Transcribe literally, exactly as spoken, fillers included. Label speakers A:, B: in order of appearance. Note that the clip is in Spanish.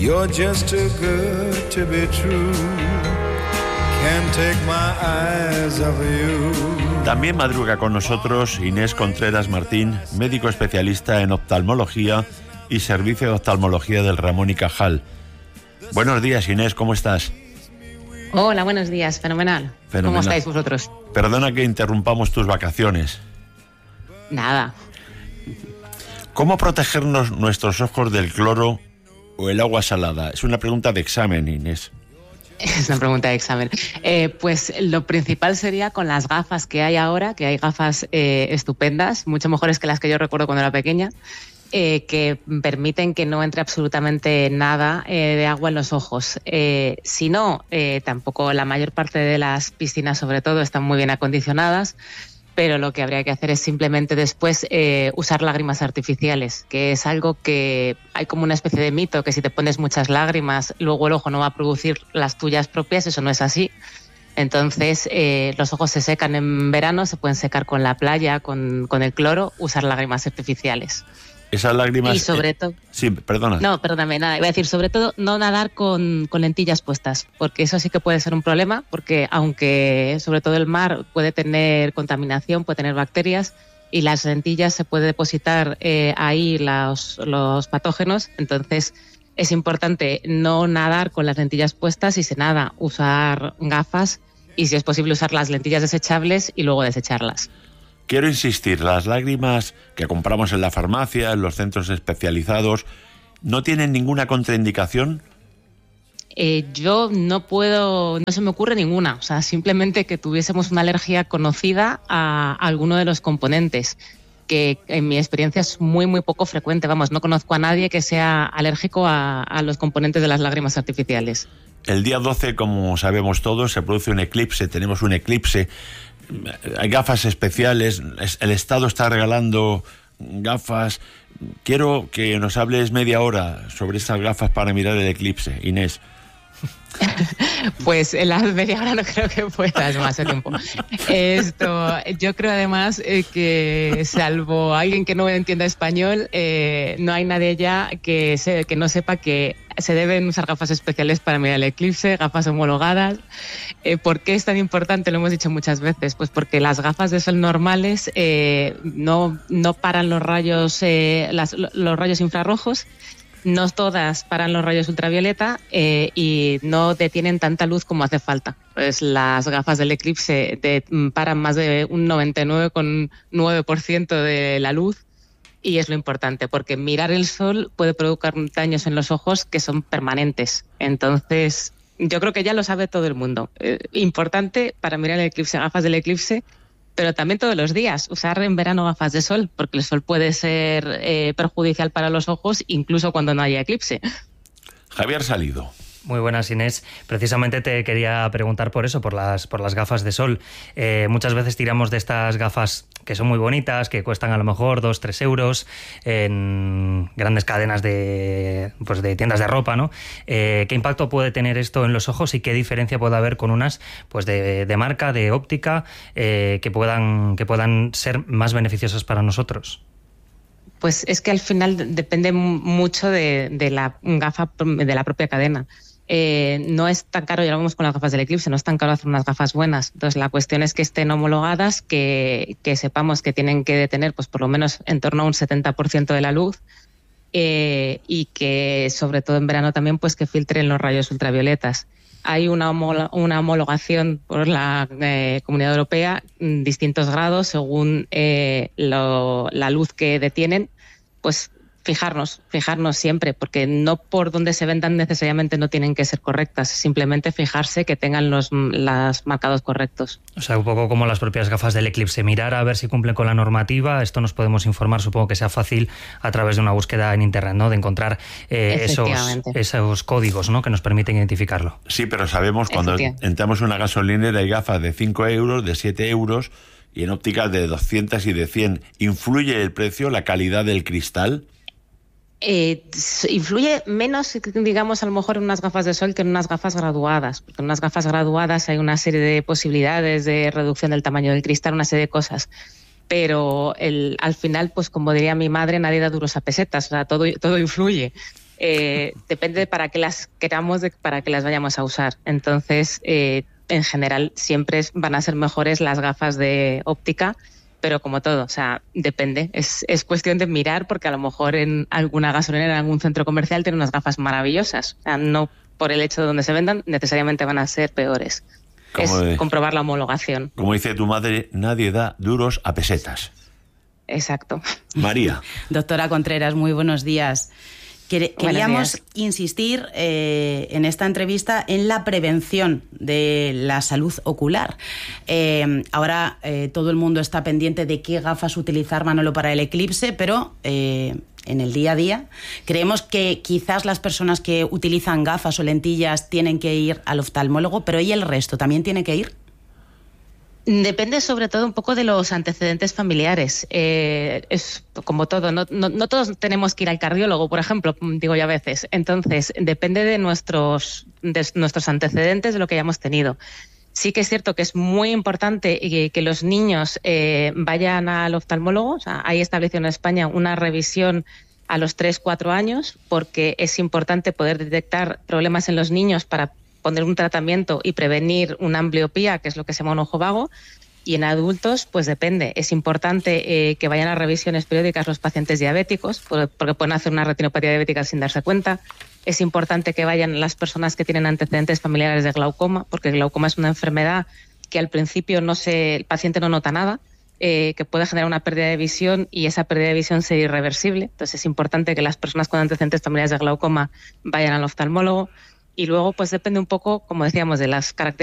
A: You're just too good to be true. Can't take my eyes off you.
B: También madruga con nosotros Inés Contreras Martín, médico especialista en oftalmología y servicio de oftalmología del Ramón y Cajal. Buenos días, Inés, ¿cómo estás?
C: Hola, buenos días, fenomenal. fenomenal. ¿Cómo estáis vosotros?
B: Perdona que interrumpamos tus vacaciones.
C: Nada.
B: ¿Cómo protegernos nuestros ojos del cloro o el agua salada? Es una pregunta de examen, Inés.
C: Es una pregunta de examen. Eh, pues lo principal sería con las gafas que hay ahora, que hay gafas eh, estupendas, mucho mejores que las que yo recuerdo cuando era pequeña, eh, que permiten que no entre absolutamente nada eh, de agua en los ojos. Eh, si no, eh, tampoco la mayor parte de las piscinas, sobre todo, están muy bien acondicionadas, pero lo que habría que hacer es simplemente después eh, usar lágrimas artificiales, que es algo que hay como una especie de mito, que si te pones muchas lágrimas, luego el ojo no va a producir las tuyas propias. Eso no es así. Entonces, eh, los ojos se secan en verano, se pueden secar con la playa, con, con el cloro, usar lágrimas artificiales.
B: Esas lágrimas...
C: Y sobre todo...
B: Eh, sí, perdona.
C: No, perdóname, nada. Iba a decir, sobre todo, no nadar con, con lentillas puestas, porque eso sí que puede ser un problema, porque aunque sobre todo el mar puede tener contaminación, puede tener bacterias, y las lentillas se puede depositar eh, ahí los, los patógenos, entonces es importante no nadar con las lentillas puestas y si nada, usar gafas y si es posible usar las lentillas desechables y luego desecharlas.
B: Quiero insistir, las lágrimas que compramos en la farmacia, en los centros especializados, ¿no tienen ninguna contraindicación?
C: Eh, yo no puedo, no se me ocurre ninguna. O sea, simplemente que tuviésemos una alergia conocida a alguno de los componentes, que en mi experiencia es muy, muy poco frecuente. Vamos, no conozco a nadie que sea alérgico a, a los componentes de las lágrimas artificiales.
B: El día doce, como sabemos todos, se produce un eclipse, tenemos un eclipse. Hay gafas especiales, el Estado está regalando gafas. Quiero que nos hables media hora sobre estas gafas para mirar el eclipse, Inés.
C: Pues en la media hora no creo que pueda, es demasiado tiempo. Esto, yo creo además eh, que salvo alguien que no entienda español, eh, no hay nadie ya que, se, que no sepa que se deben usar gafas especiales para mirar el eclipse, gafas homologadas. Eh, ¿Por qué es tan importante? Lo hemos dicho muchas veces. Pues porque las gafas de sol normales eh, no, no paran los rayos, eh, las, los rayos infrarrojos. No todas paran los rayos ultravioleta eh, y no detienen tanta luz como hace falta. Pues las gafas del eclipse de, paran más de un noventa y nueve coma nueve por ciento de la luz y es lo importante, porque mirar el sol puede provocar daños en los ojos que son permanentes. Entonces, yo creo que ya lo sabe todo el mundo. Eh, importante para mirar el eclipse, gafas del eclipse, pero también todos los días, usar en verano gafas de sol, porque el sol puede ser eh, perjudicial para los ojos, incluso cuando no haya eclipse.
B: Javier Salido.
D: Muy buenas, Inés. Precisamente te quería preguntar por eso, por las, por las gafas de sol. Eh, muchas veces tiramos de estas gafas que son muy bonitas, que cuestan a lo mejor dos, tres euros en grandes cadenas de, pues de tiendas de ropa, ¿no? Eh, ¿Qué impacto puede tener esto en los ojos y qué diferencia puede haber con unas pues de, de marca, de óptica, eh, que puedan, que puedan ser más beneficiosas para nosotros?
C: Pues es que al final depende mucho de, de la gafa, de la propia cadena. Eh, no es tan caro, ya lo vemos con las gafas del eclipse, no es tan caro hacer unas gafas buenas. Entonces la cuestión es que estén homologadas, que, que sepamos que tienen que detener pues por lo menos en torno a un setenta por ciento de la luz eh, y que sobre todo en verano también pues que filtren los rayos ultravioletas. Hay una, homolo- una homologación por la eh, Comunidad Europea en distintos grados según eh, lo, la luz que detienen, pues fijarnos, fijarnos siempre, porque no por donde se vendan necesariamente no tienen que ser correctas, simplemente fijarse que tengan los, los marcados correctos.
D: O sea, un poco como las propias gafas del eclipse, mirar a ver si cumplen con la normativa. Esto nos podemos informar, supongo que sea fácil a través de una búsqueda en internet, ¿no? De encontrar eh, esos, esos códigos, ¿no? Que nos permiten identificarlo.
B: Sí, pero sabemos cuando entramos en una gasolinera hay gafas de cinco euros, de siete euros y en ópticas de doscientos y de cien. ¿Influye el precio, la calidad del cristal?
C: Eh, influye menos, digamos, a lo mejor en unas gafas de sol que en unas gafas graduadas, porque en unas gafas graduadas hay una serie de posibilidades de reducción del tamaño del cristal, una serie de cosas, pero el, al final, pues como diría mi madre, nadie da duros a pesetas, o sea, todo, todo influye. eh, depende de para qué las queramos, de para qué las vayamos a usar. Entonces, eh, en general, siempre van a ser mejores las gafas de óptica, pero como todo, o sea, depende. Es, es cuestión de mirar, porque a lo mejor en alguna gasolinera, en algún centro comercial, tienen unas gafas maravillosas. O sea, no por el hecho de donde se vendan, necesariamente van a ser peores. Es de, comprobar la homologación.
B: Como dice tu madre, nadie da duros a pesetas.
C: Exacto.
B: María.
E: Doctora Contreras, muy buenos días. Queríamos insistir eh, en esta entrevista en la prevención de la salud ocular. Eh, ahora eh, todo el mundo está pendiente de qué gafas utilizar, Manolo, para el eclipse, pero eh, en el día a día creemos que quizás las personas que utilizan gafas o lentillas tienen que ir al oftalmólogo, pero ¿y el resto también tiene que ir?
C: Depende sobre todo un poco de los antecedentes familiares. Eh, es como todo, no, no, no todos tenemos que ir al cardiólogo, por ejemplo, digo yo a veces. Entonces, depende de nuestros, de nuestros antecedentes, de lo que hayamos tenido. Sí que es cierto que es muy importante que, que los niños eh, vayan al oftalmólogo. O sea, hay establecido en España una revisión a los tres, cuatro años, porque es importante poder detectar problemas en los niños para poner un tratamiento y prevenir una ambliopía, que es lo que se llama un ojo vago. Y en adultos, pues depende. Es importante eh, que vayan a revisiones periódicas los pacientes diabéticos, porque pueden hacer una retinopatía diabética sin darse cuenta. Es importante que vayan las personas que tienen antecedentes familiares de glaucoma, porque el glaucoma es una enfermedad que al principio no se, el paciente no nota nada, eh, que puede generar una pérdida de visión, y esa pérdida de visión sea irreversible. Entonces es importante que las personas con antecedentes familiares de glaucoma vayan al oftalmólogo. Y luego, pues depende un poco, como decíamos, de las características